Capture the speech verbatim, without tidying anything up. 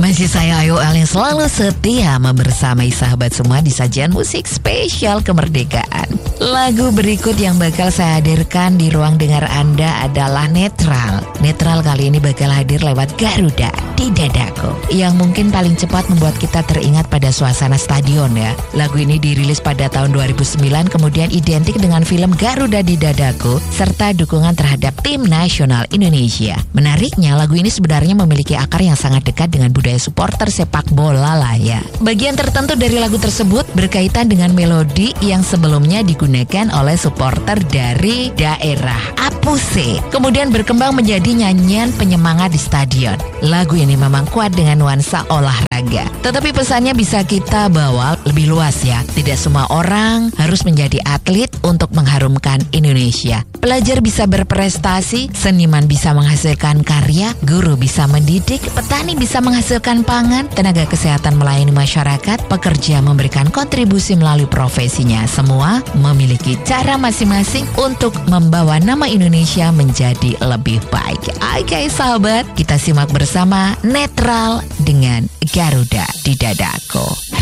Masih saya Ayu El yang selalu setia membersamai sahabat semua di sajian musik spesial kemerdekaan. Lagu berikut yang bakal saya hadirkan di ruang dengar Anda adalah Netral. Netral kali ini bakal hadir lewat Garuda di Dadaku, yang mungkin paling cepat membuat kita teringat pada suasana stadion ya. Lagu ini dirilis pada tahun dua ribu sembilan, kemudian identik dengan film Garuda di Dadaku serta dukungan terhadap tim nasional Indonesia. Menariknya, lagu ini sebenarnya memiliki akar yang sangat dekat dengan budaya supporter sepak bola lah ya. Bagian tertentu dari lagu tersebut berkaitan dengan melodi yang sebelumnya digunakan oleh supporter dari daerah Apuse, kemudian berkembang menjadi nyanyian penyemangat di stadion. Lagu ini memang kuat dengan nuansa olahraga, tetapi pesannya bisa kita bawa lebih luas ya. Tidak semua orang harus menjadi atlet untuk mengharumkan Indonesia. Pelajar bisa berprestasi, seniman bisa menghasilkan karya, guru bisa mendidik, petani bisa menghasilkan pangan, tenaga kesehatan melayani masyarakat, pekerja memberikan kontribusi melalui profesinya. Semua memiliki cara masing-masing untuk membawa nama Indonesia menjadi lebih baik. Oke sahabat, kita simak bersama Netral dengan Garuda di Dadaku.